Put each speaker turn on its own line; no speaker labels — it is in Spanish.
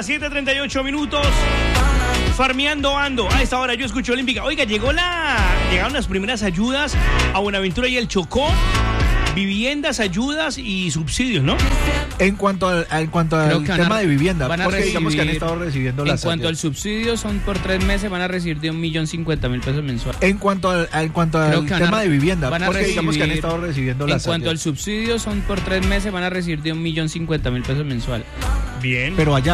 7:38. Farmeando ando. A esta hora yo escucho Olímpica. Oiga, llegaron las primeras ayudas a Buenaventura y el Chocó. Viviendas, ayudas y subsidios, ¿no?
En cuanto al tema de vivienda, porque digamos que han estado recibiendo las...
En cuanto al subsidio, son por 3 meses, van a recibir de 1.050.000 pesos mensuales.
En cuanto al tema de vivienda, porque digamos que han estado recibiendo las...
En cuanto al subsidio, son por 3 meses, van a recibir de 1.050.000 pesos mensuales.
Bien.
Pero allá.